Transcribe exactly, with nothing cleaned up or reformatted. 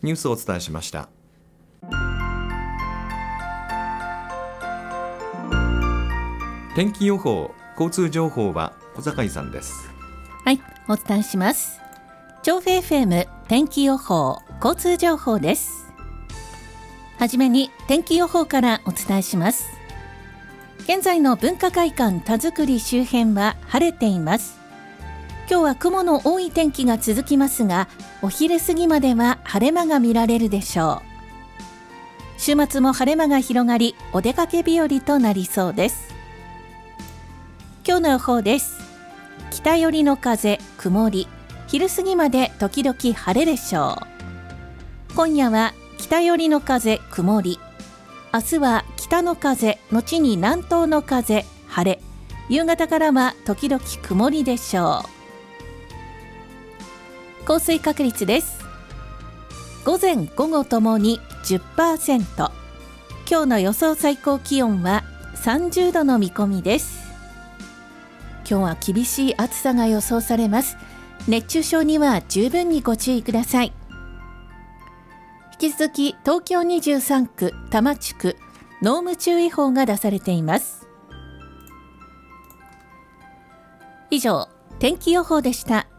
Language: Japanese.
ニュースをお伝えしました。天気予報、交通情報は小坂井さんです。 はい、お伝えします。調布 エフエム 天気予報、交通情報です。はじめに天気予報からお伝えします。現在の文化会館田作周辺は晴れています。今日は雲の多い天気が続きますが、お昼過ぎまでは晴れ間が見られるでしょう。週末も晴れ間が広がり、お出かけ日和となりそうです。今日の予報です。北寄りの風、曇り、昼過ぎまで時々晴れでしょう。今夜は北寄りの風、曇り、明日は北の風、後に南東の風、晴れ、夕方からは時々曇りでしょう。降水確率です。午前午後ともに じゅっパーセント、 今日の予想最高気温はさんじゅうどの見込みです。今日は厳しい暑さが予想されます。熱中症には十分にご注意ください。引き続き東京にじゅうさんく、多摩地区、濃霧注意報が出されています。以上、天気予報でした。